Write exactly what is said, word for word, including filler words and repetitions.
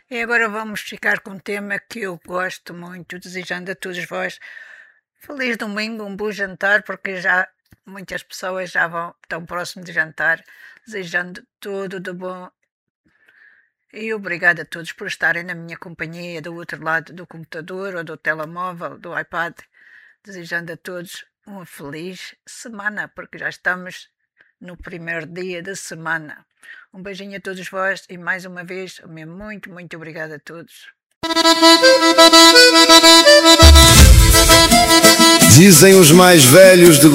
E agora vamos ficar com um tema que eu gosto muito, desejando a todos vós feliz domingo, um bom jantar, porque já muitas pessoas já vão, estão próximo de jantar, desejando tudo de bom. E obrigado a todos por estarem na minha companhia do outro lado do computador ou do telemóvel, do iPad, desejando a todos uma feliz semana, porque já estamos no primeiro dia da semana. Um beijinho a todos vós e mais uma vez, o meu muito, muito obrigado a todos. Dizem os mais velhos de